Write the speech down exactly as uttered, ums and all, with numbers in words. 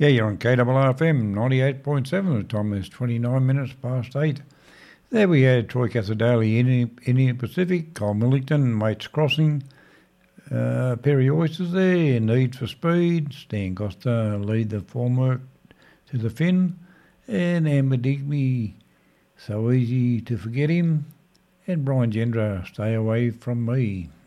Yeah, you're on K R R F M ninety-eight point seven. The time is twenty-nine minutes past eight. There we had Troy Casadale, Indian, Indian Pacific, Cole Millington, Mates Crossing, uh, Perry Oysters there, Need for Speed, Stan Costa lead the formwork to the fin, and Amber Digby, So Easy to Forget Him, and Brian Gendra, Stay Away From Me.